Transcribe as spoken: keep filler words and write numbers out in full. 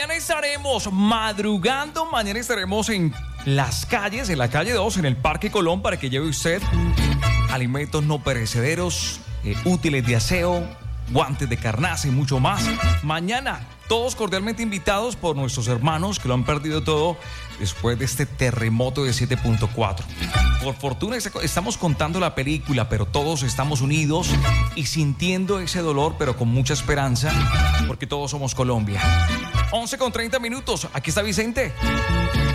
Mañana estaremos madrugando, mañana estaremos en las calles, en la calle dos, en el Parque Colón, para que lleve usted alimentos no perecederos, eh, útiles de aseo, guantes de carnaza y mucho más. Mañana, todos cordialmente invitados por nuestros hermanos que lo han perdido todo después de este terremoto de siete punto cuatro. Por fortuna estamos contando la película, pero todos estamos unidos y sintiendo ese dolor, pero con mucha esperanza, porque todos somos Colombia. once con treinta minutos, aquí está Vicente.